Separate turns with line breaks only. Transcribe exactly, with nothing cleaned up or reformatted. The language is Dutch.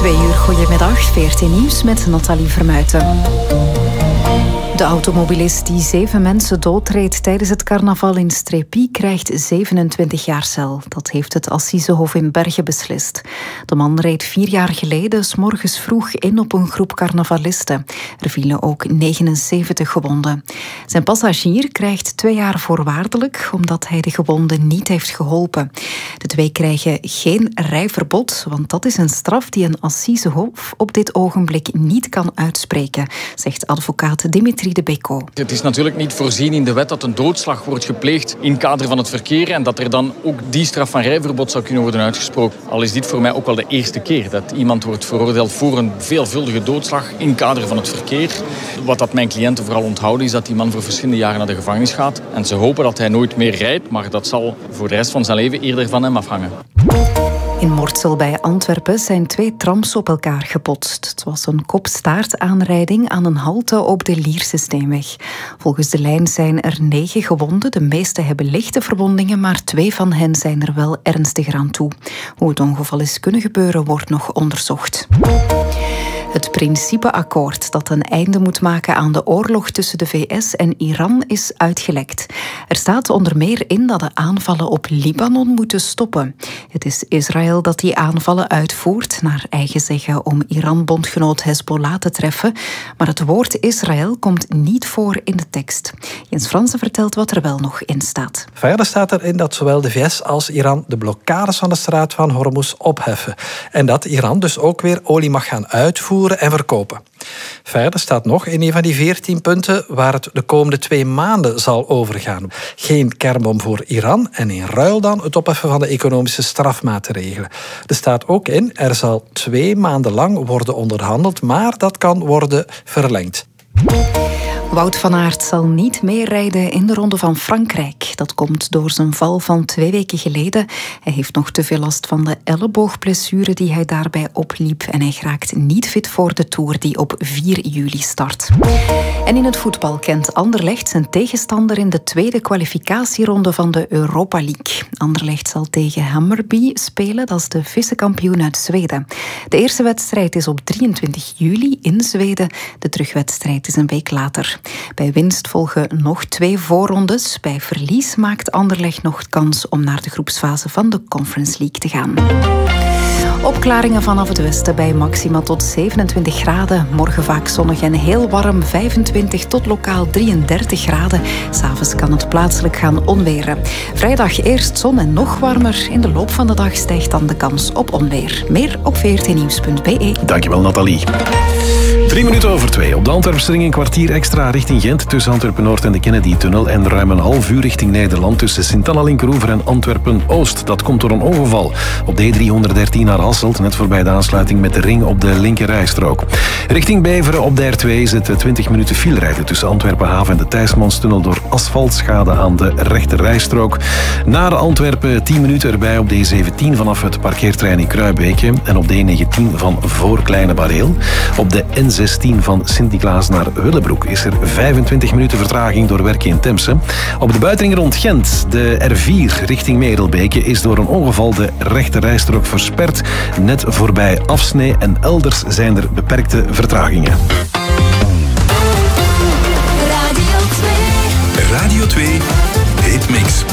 Twee uur, goedemiddag, veertien nieuws met Nathalie Vermuijten. De automobilist die zeven mensen doodreed tijdens het carnaval in Strépy krijgt zevenentwintig jaar cel. Dat heeft het Assisehof in Bergen beslist. De man reed vier jaar geleden 's morgens vroeg in op een groep carnavalisten. Er vielen ook negenenzeventig gewonden. Zijn passagier krijgt twee jaar voorwaardelijk omdat hij de gewonden niet heeft geholpen. De twee krijgen geen rijverbod, want dat is een straf die een Assisehof op dit ogenblik niet kan uitspreken, zegt advocaat Dimitri de Becco.
Het is natuurlijk niet voorzien in de wet dat een doodslag wordt gepleegd in het kader van het verkeer en dat er dan ook die straf van rijverbod zou kunnen worden uitgesproken. Al is dit voor mij ook wel de eerste keer dat iemand wordt veroordeeld voor een veelvuldige doodslag in het kader van het verkeer. Wat dat mijn cliënten vooral onthouden is dat die man voor verschillende jaren naar de gevangenis gaat. En ze hopen dat hij nooit meer rijdt, maar dat zal voor de rest van zijn leven eerder van hem afhangen.
In Mortsel bij Antwerpen zijn twee trams op elkaar gebotst. Het was een kop-staart-aanrijding aan een halte op de Lierse Steenweg. Volgens de lijn zijn er negen gewonden. De meeste hebben lichte verwondingen, maar twee van hen zijn er wel ernstiger aan toe. Hoe het ongeval is kunnen gebeuren, wordt nog onderzocht. Het principeakkoord dat een einde moet maken aan de oorlog tussen de V S en Iran is uitgelekt. Er staat onder meer in dat de aanvallen op Libanon moeten stoppen. Het is Israël dat die aanvallen uitvoert, naar eigen zeggen om Iran-bondgenoot Hezbollah te treffen. Maar het woord Israël komt niet voor in de tekst. Jens Fransen vertelt wat er wel nog in staat.
Verder staat erin dat zowel de V S als Iran de blokkades van de straat van Hormuz opheffen. En dat Iran dus ook weer olie mag gaan uitvoeren en verkopen. Verder staat nog in een van die veertien punten waar het de komende twee maanden zal overgaan. Geen kernbom voor Iran en in ruil dan het opheffen van de economische strafmaatregelen. Er staat ook in, er zal twee maanden lang worden onderhandeld, maar dat kan worden verlengd.
Wout van Aert zal niet meerijden in de Ronde van Frankrijk. Dat komt door zijn val van twee weken geleden. Hij heeft nog te veel last van de elleboogblessure die hij daarbij opliep. En hij geraakt niet fit voor de Tour die op vier juli start. En in het voetbal kent Anderlecht zijn tegenstander in de tweede kwalificatieronde van de Europa League. Anderlecht zal tegen Hammarby spelen, dat is de vice-kampioen uit Zweden. De eerste wedstrijd is op drieëntwintig juli in Zweden. De terugwedstrijd is een week later. Bij winst volgen nog twee voorrondes. Bij verlies maakt Anderlecht nog kans om naar de groepsfase van de Conference League te gaan. Opklaringen vanaf het westen bij maxima tot zevenentwintig graden. Morgen vaak zonnig en heel warm, vijfentwintig tot lokaal drieëndertig graden. 'S Avonds kan het plaatselijk gaan onweren. Vrijdag eerst zon en nog warmer. In de loop van de dag stijgt dan de kans op onweer. Meer op veertien nieuws punt b e.
Dankjewel, Nathalie. Drie minuten over twee. Op de Antwerpsring een kwartier extra richting Gent tussen Antwerpen-Noord en de Kennedy-tunnel en ruim een half uur richting Nederland tussen Sint-Anna-Linkeroever en Antwerpen-Oost. Dat komt door een ongeval. Op D driehonderddertien naar Hasselt, net voorbij de aansluiting met de ring op de linkerrijstrook. Richting Beveren op de R twee is het twintig minuten filerijden tussen Antwerpen-Haven en de Thijsmanstunnel door asfaltschade aan de rechterrijstrook. Naar Antwerpen tien minuten erbij op D zeventien vanaf het parkeerterrein in Kruibeke en op D negentien van voor Kleine Bareel. Op de N zestien van Sint-Niklaas naar Willebroek is er vijfentwintig minuten vertraging door werken in Temse. Op de buitenring rond Gent, de R vier richting Merelbeke, is door een ongeval de rechterrijstrook versperd, net voorbij Afsnee en elders zijn er beperkte vertragingen.
Radio twee. Radio twee, Hitmix.